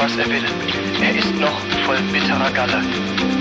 was er will. Er ist noch voll bitterer Galle.